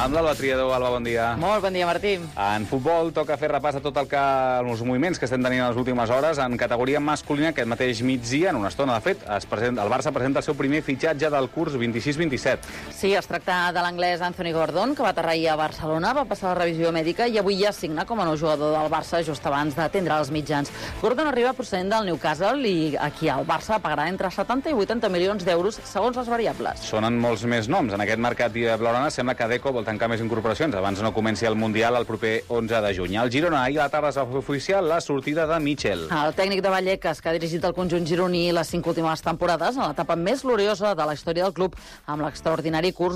Amb l'Alba Triador. Alba, bon dia. Molt bon dia, Martí. En futbol toca fer repàs a tot els moviments que estem tenint en les últimes hores. En categoria masculina, aquest mateix migdia, en una estona, de fet, el Barça presenta el seu primer fitxatge del curs 26-27. Sí, es tracta de l'anglès Anthony Gordon, que va aterrar ahir a Barcelona, va passar la revisió mèdica i avui ja signa com a nou jugador del Barça just abans d'atendre els mitjans. Gordon arriba procedent del Newcastle i aquí al Barça pagarà entre 70 i 80 milions d'euros segons les variables. Sonen molts més noms. En aquest mercat blaugrana sembla que Deco vol tancar més incorporacions abans no comenci el Mundial el proper 11 de juny. Al Girona, ahir a la tarda es va fer oficial la sortida de Michel. El tècnic de Vallecas, que ha dirigit el conjunt gironí les 5 últimes temporades en l'etapa més gloriosa de la història del club, amb l'extraordinari curs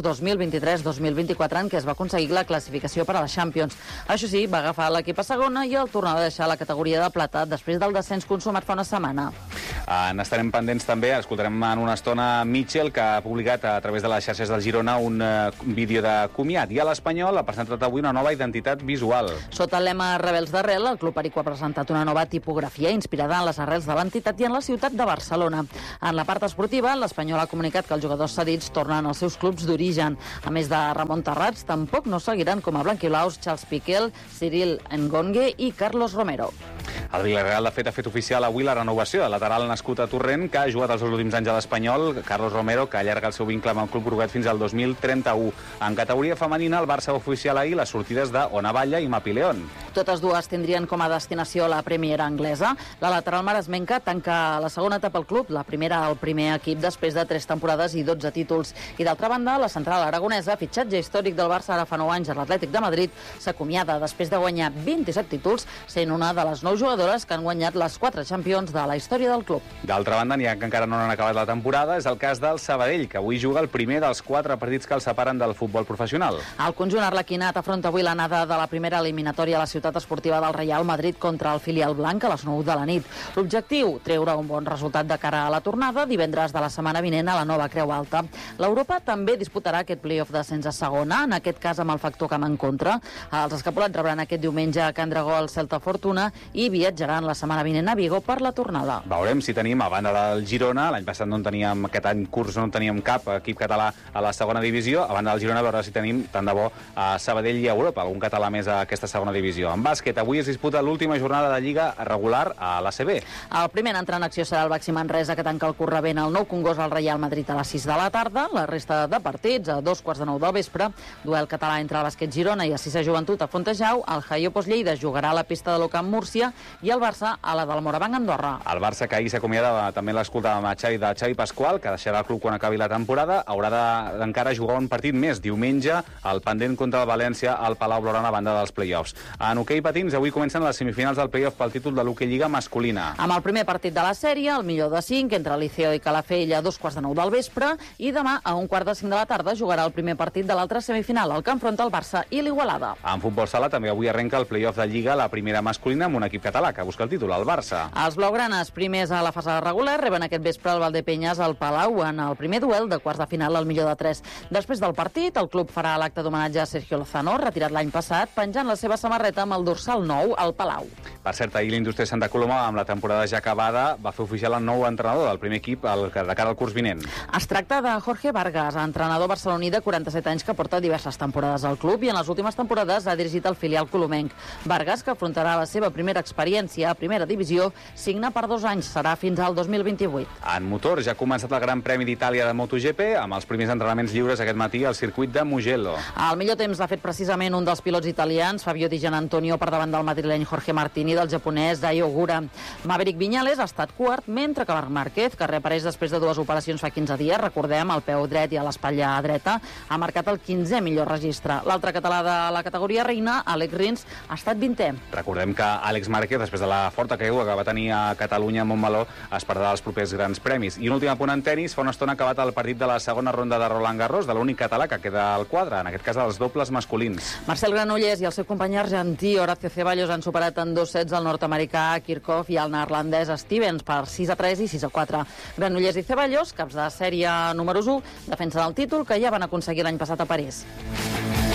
2023-2024 en què es va aconseguir la classificació per a la Champions. Això sí, va agafar l'equip a segona i el tornava a deixar la categoria de plata després del descens consumat fa una setmana. N'estarem pendents també, escoltarem en una estona Michel, que ha publicat a través de les xarxes del Girona un vídeo de comiat. I a l'Espanyol ha presentat avui una nova identitat visual. Sota el lema Rebels d'arrel, el Club Perico ha presentat una nova tipografia inspirada en les arrels de l'entitat i en la ciutat de Barcelona. En la part esportiva, l'Espanyol ha comunicat que els jugadors cedits tornen als seus clubs d'origen. A més de Ramon Terrats, tampoc no seguiran com a blanquiblaus Charles Piquel, Cyril Ngongue i Carlos Romero. El Villarreal, de fet, ha fet oficial avui la renovació del lateral nascut a Torrent, que ha jugat els últims anys a l'Espanyol, Carlos Romero, que allarga el seu vincle amb el club groguet fins al 2031. En categoria femenina, el Barça va oficial ahir les sortides d'Onaballa i Mapileón. Totes dues tindrien com a destinació la Premier anglesa. La lateral maresmenca tanca la segona etapa al club, la primera al primer equip després de 3 temporades i 12 títols. I d'altra banda, la central aragonesa, fitxatge històric del Barça ara fa 9 anys a l'Atlètic de Madrid, s'acomiada després de guanyar 27 títols, sent una de les 9 jugadores que han guanyat les 4 Champions de la història del club. D'altra banda, n'hi ha que encara no han acabat la temporada, és el cas del Sabadell, que avui juga el primer dels 4 partits que el separen del futbol professional. El conjunt arlequinat afronta avui l'anada de la primera eliminatòria a la ciutat esportiva del Real Madrid contra el filial blanc a les 9 de la nit. L'objectiu, treure un bon resultat de cara a la tornada divendres de la setmana vinent a la nova Creu Alta. L'Europa també disputarà aquest play-off d'ascens a segona, en aquest cas amb el factor camp en contra. Els escapolats rebran aquest diumenge a Can Dragó el Celta Fortuna i viatjaran la setmana vinent a Vigo per la tornada. Veurem si tenim, a banda del Girona, l'any passat no en teníem, aquest any curs no en teníem cap equip català a la segona divisió, a banda del Girona, a veure si tenim, tant de bo, a Sabadell i a Europa, algun català més a aquesta segona divisió. En bàsquet, avui es disputa l'última jornada de Lliga regular a l'ACB. El primer en entrar en acció serà el Baxi Manresa, que tanca el correbent al Nou Congost al Real Madrid a les 6 de la tarda. La resta de partits a 2:45 del vespre. Duel català entre el Bàsquet Girona i el Cisa Joventut a Fontejau. El Jaiopos Lleida jugarà a la pista de l'Ocamp Múrcia i el Barça a la del Morabanc Andorra. El Barça, que ahir s'acomiada, també l'escoltàvem a Xavi Pasqual, que deixarà el club quan acabi la temporada, haurà d'encara jugar un partit més diumenge, el pendent contra el València al Palau Blaugrana a banda dels play-offs. En hoquei patins, avui comencen les semifinals del play-off pel títol de l'Hoquei Lliga masculina. Amb el primer partit de la sèrie, el millor de 5, entre Liceo i Calafell a 2:45 del vespre, i demà a 1:45 de la tarda jugarà el primer partit de l'altra semifinal, el que enfronta el Barça i l'Igualada. En futbol sala també avui arrenca el play-off de Lliga, la primera masculina, amb un equip català que busca el títol, el Barça. Els blaugranes, primers a la fase regular, reben aquest vespre el Valdepenyes al Palau en el primer duel de quarts de final al millor de 3. Després del partit, el club farà l'acte d'homenatge a Sergio Lozano, retirat l'any passat, penjant la seva samarreta amb el dorsal 9 al Palau. Per cert, ahir l'Indústria de Santa Coloma, amb la temporada ja acabada, va fer oficial el nou entrenador del primer equip de cara al curs vinent. Es tracta de Jorge Vargas, entrenador barceloní de 47 anys que porta diverses temporades al club i en les últimes temporades ha dirigit el filial colomenc. Vargas, que afrontarà la seva primera experiència a primera divisió, signa per 2 anys, serà fins al 2028. En motor ja ha començat el Gran Premi d'Itàlia de MotoGP, amb els primers entrenaments lliures aquest matí al circuit de Mugello. El millor temps l'ha fet precisament un dels pilots italians, Fabio Di Gianantonio, per davant del madrileny Jorge Martini i del japonès Dai Ogura. Maverick Viñales ha estat quart, mentre que Marc Márquez, que reapareix després de 2 operacions fa 15 dies, recordem, al peu dret i a l'espatlla dreta, ha marcat el 15è millor registre. L'altre català de la categoria reina, Alex Rins, ha estat 20è. Recordem que Àlex Márquez, després de la forta caiguda que va tenir a Catalunya a Montmeló, es perdrà els propers grans premis. I un últim apunt en tenis, fa una estona acabat el partit de la segona ronda de Roland Garros, de l'únic català que queda al quadre, en aquest cas dels dobles masculins. Marcel Granollers i el seu company argentí Horacio Ceballos han superat en 2 sets el nord-americà Kirchhoff i el neerlandès Stevens per 6-3 i 6-4. Granollers i Ceballos, caps de sèrie número 1, defensen el títol que ja van aconseguir l'any passat a París.